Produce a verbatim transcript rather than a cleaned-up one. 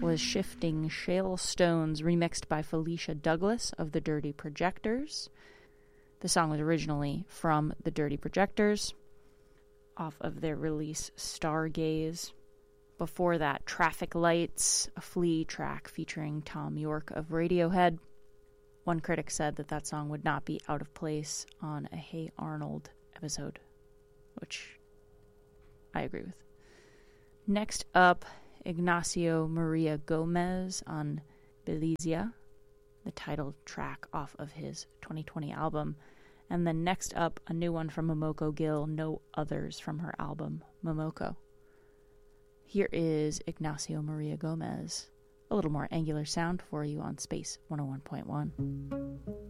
was Shifting Shale Stones, remixed by Felicia Douglas of the Dirty Projectors. The song was originally from the Dirty Projectors, off of their release Stargaze. Before that, Traffic Lights, a Flea track featuring Tom York of Radiohead. One critic said that that song would not be out of place on a Hey Arnold episode, which I agree with. Next up, Ignacio Maria Gomez on Belizia, the title track off of his twenty twenty album. And then next up, a new one from Momoko Gill, No Others, from her album Momoko. Here is Ignacio Maria Gomez. A little more angular sound for you on Space one oh one point one.